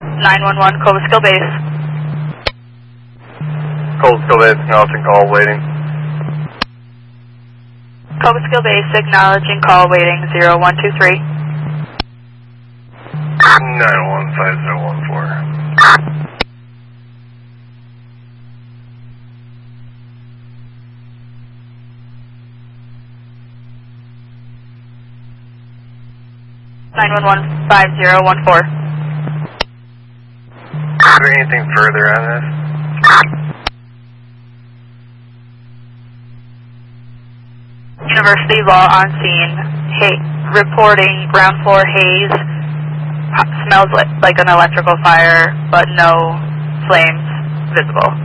911, Cobleskill Base. Cobleskill Base, acknowledging call, waiting. Cobleskill Base, acknowledging call, waiting, 0123. 9015014. Is there anything further on this? University Law on scene. Reporting ground floor haze. Smells like an electrical fire, but no flames visible.